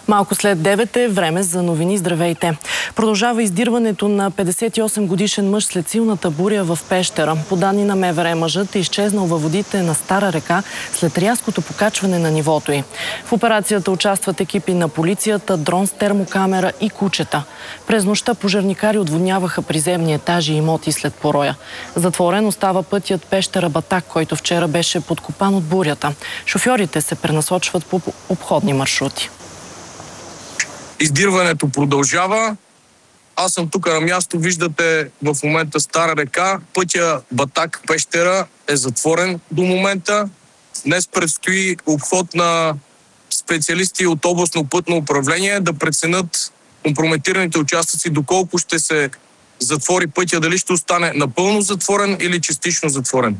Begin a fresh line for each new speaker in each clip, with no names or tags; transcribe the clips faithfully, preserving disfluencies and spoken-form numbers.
Малко след девет е време за новини. Здравейте! Продължава издирването на петдесет и осем годишен мъж след силната буря в Пещера. По данни на МВР, мъжът е изчезнал във водите на Стара река след рязкото покачване на нивото й. В операцията участват екипи на полицията, дрон с термокамера и кучета. През нощта пожарникари отводняваха приземни етажи и имоти след пороя. Затворен остава пътят Пещера-Батак, който вчера беше подкопан от бурята. Шофьорите се пренасочват по обходни маршрути.
Издирването продължава. Аз съм тук на място. Виждате в момента Стара река. Пътя Батак-Пещера е затворен до момента. Днес предстои обход на специалисти от областно пътно управление да преценят компрометираните участъци, доколко ще се затвори пътя, дали ще остане напълно затворен или частично затворен.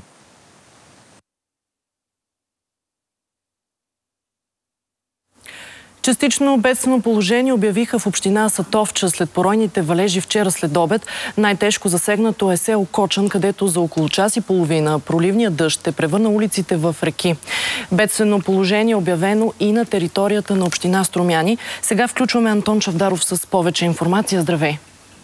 Частично бедствено положение обявиха в община Сатовча след поройните валежи вчера след обед. Най-тежко засегнато е село Кочан, където за около час и половина проливният дъжд е превърна улиците в реки. Бедствено положение е обявено и на територията на община Струмяни. Сега включваме Антон Чавдаров с повече информация. Здравей!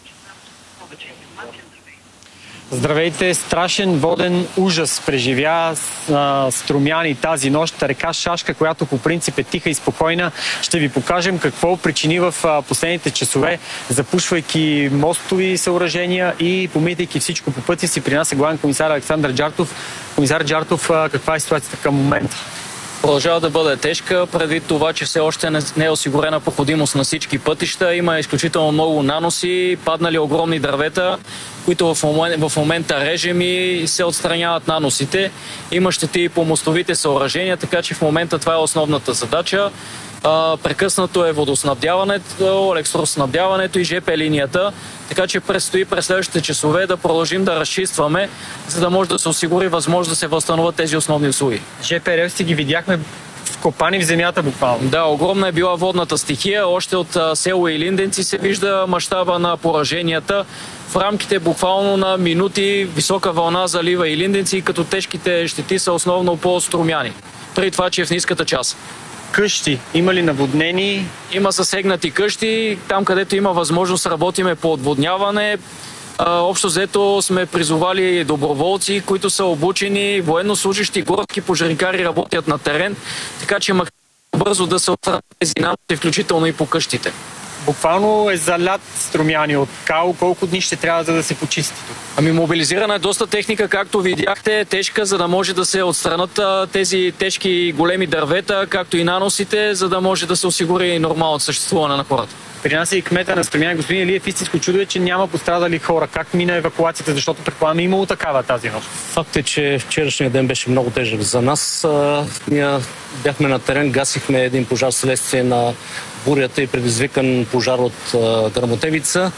Здравейте! Страшен воден ужас преживя а, Струмяни тази нощ. Река Шашка, която по принцип е тиха и спокойна. Ще ви покажем какво причини в а, последните часове, запушвайки мостови съоръжения и помитайки всичко по пътя си. При нас е главен комисар Александър Джартов. Комисар Джартов, а, каква е ситуацията към момента?
Продължава да бъде тежка, предвид това, че все още не е осигурена проходимост на всички пътища. Има изключително много наноси, паднали огромни дървета, които в момента, в момента режем и се отстраняват наносите. Има щети и по мостовите съоръжения, така че в момента това е основната задача. А, прекъснато е водоснабдяването, електроснабдяването и ЖП линията, така че предстои през следващите часове да продължим да разчистваме, за да може да се осигури възможност да се възстановят тези основни услуги.
ЖП релси ги видяхме вкопани в земята буквално.
Да, огромна е била водната стихия. Още от село Илинденци се вижда мащаба на пораженията. В рамките буквално на минути висока вълна залива Илинденци, като тежките щети са основно по Струмяни. При това, че е в ниската част.
Къщи има ли наводнени?
Има засегнати къщи. Там, където има възможност, работиме по отводняване. Общо взето сме призовали доброволци, които са обучени, военнослужащи, горски пожарникари работят на терен, така че максимално бързо да се отстранят тези наноси, включително и по къщите.
Буквално е залят Струмяни от кал. Колко дни ще трябва за да се почисти?
Ами мобилизирана е доста техника, както видяхте, е тежка, за да може да се отстранят тези тежки големи дървета, както и наносите, за да може да се осигури нормалното съществуване на хората.
При нас е и кмета на Струмяни, господин Илиев. Истинско чудо е, че няма пострадали хора. Как мина евакуацията, защото предполагам е имало такава тази нощ?
Факт е, че вчерашният ден беше много тежък за нас. Ние бяхме на терен, гасихме един пожар следствие на бурята и предизвикан пожар от гръмотевица.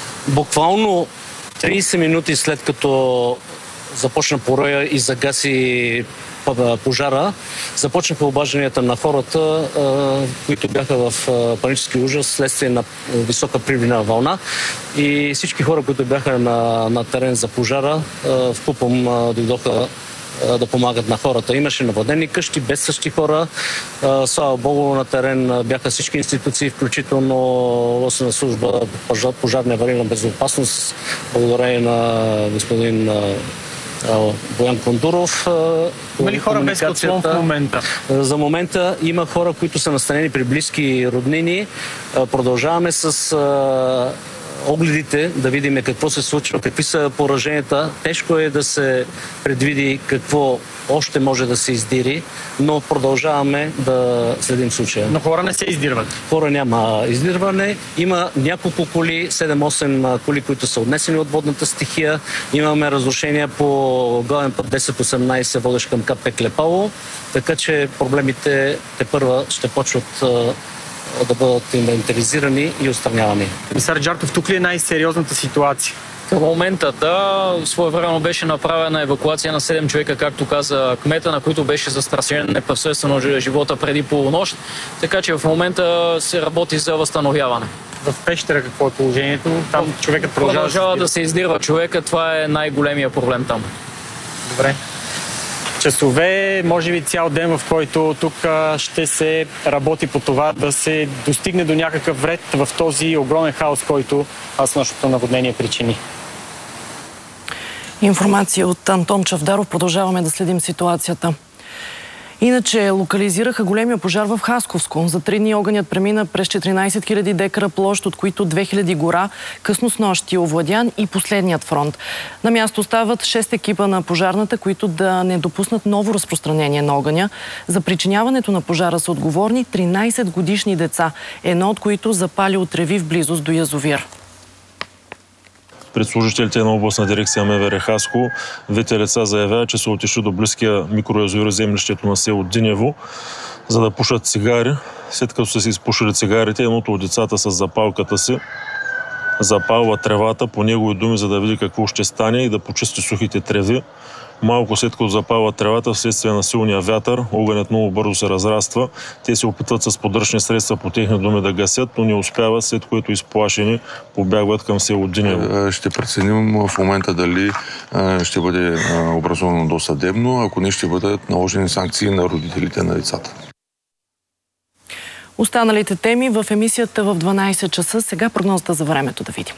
Буквално трийсет минути след като започна пороя и загаси пожара, започнаха обажданията на хората, които бяха в панически ужас следствие на висока приливна вълна. И всички хора, които бяха на, на терен за пожара, вкупом дойдоха да помагат на хората. Имаше наводнени къщи, без същи хора. Слава Богу, на терен бяха всички институции, включително областна служба пожарна аварийна безопасност, благодарение на господин Боян Кондуров.
Има ли хора без подслон в момента?
За момента има хора, които са настанени при близки роднини. Продължаваме с огледите, да видим какво се случва, какви са пораженията. Тежко е да се предвиди какво още може да се издири, но продължаваме да следим случая.
Но хора не се издирват?
Хора няма издирване. Има няколко коли, седем-осем коли, които са отнесени от водната стихия. Имаме разрушения по главен път десет осемнайсет, водещ към ка пе Клепало, така че проблемите тепърва ще почват да бъдат инвентаризирани и отстранявани.
Комисар Джартов, тук ли е най-сериозната ситуация?
Към момента, да, своевременно беше направена евакуация на седем човека, както каза кмета, на които беше застрашен непосредствено живота преди полунощ, така че в момента се работи за възстановяване.
В Пещера какво е положението? Там човекът продължава,
продължава да се издирва човека, това е най-големия проблем там.
Добре. часове, може би цял ден, в който тук ще се работи по това да се достигне до някакъв ред в този огромен хаос, който снощното наводнение причини.
Информация от Антон Чавдаров. Продължаваме да следим ситуацията. Иначе локализираха големия пожар в Хасковско. За три дни огънят премина през четиринайсет хиляди декара площ, от които две хиляди гора, късно снощи овладян и последният фронт. На място остават шест екипа на пожарната, които да не допуснат ново разпространение на огъня. За причиняването на пожара са отговорни тринайсет годишни деца, едно от които запали отреви в близост до язовир.
Пред служителите на областна дирекция МВР Хасково, двете лица заявяват, че са отишли до близкия микроязовир землището на село Динево, за да пушат цигари. След като са си изпушили цигарите, едното от децата с запалката си запалва тревата, по негови думи, за да види какво ще стане и да почисти сухите треви. Малко след като запалва тревата, вследствие на силния вятър, огънят много бързо се разраства. Те се опитват с подръчни средства по техни думи да гасят, но не успяват, след което изплашени побягват към село Динево.
Ще преценим в момента дали ще бъде образувано досъдебно, ако не ще бъдат наложени санкции на родителите на децата.
Останалите теми в емисията в дванайсет часа. Сега прогнозата за времето да видим.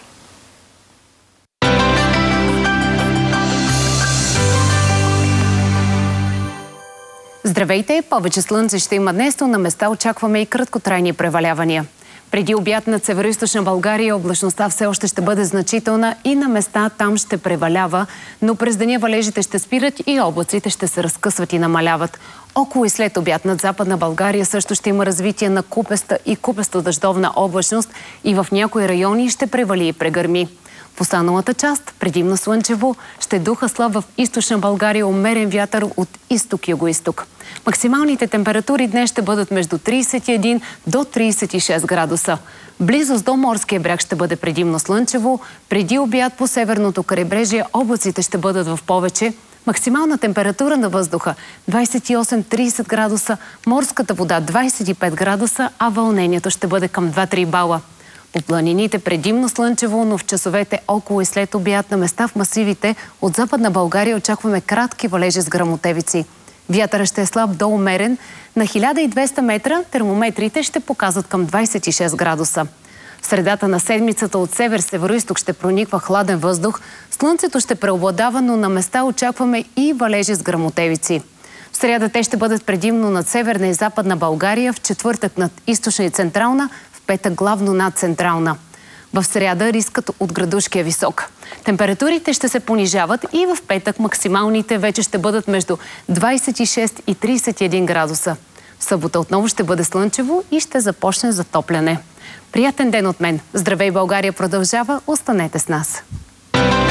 Здравейте! Повече слънце ще има днес, но на места очакваме и краткотрайни превалявания. Преди обяд над североизточна България облачността все още ще бъде значителна и на места там ще превалява, но през деня валежите ще спират и облаците ще се разкъсват и намаляват. Около и след обяд над Западна България също ще има развитие на купеста и купесто-дъждовна облачност и в някои райони ще превали и прегърми. В останалата част, предимно слънчево, ще духа слаб в източна България умерен вятър от изток-югоизток. Максималните температури днес ще бъдат между трийсет и един до трийсет и шест градуса. Близост до морския бряг ще бъде предимно слънчево. Преди обяд по северното крайбрежие облаците ще бъдат в повече. Максимална температура на въздуха двайсет и осем до трийсет градуса, морската вода двайсет и пет градуса, а вълнението ще бъде към два-три бала. По планините предимно слънчево, но в часовете около и след обяд на места в масивите от Западна България очакваме кратки валежи с гръмотевици. Вятърът ще е слаб до умерен. На хиляда и двеста метра термометрите ще показват към двайсет и шест градуса. В средата на седмицата от север-североизток ще прониква хладен въздух. Слънцето ще преобладава, но на места очакваме и валежи с гръмотевици. В сряда те ще бъдат предимно над северна и западна България, в четвъртък над източна и централна, в петък главно над централна. В сряда рискът от градушки е висок. Температурите ще се понижават и в петък максималните вече ще бъдат между двайсет и шест и трийсет и един градуса. В събота отново ще бъде слънчево и ще започне затопляне. Приятен ден от мен! Здравей, България продължава! Останете с нас!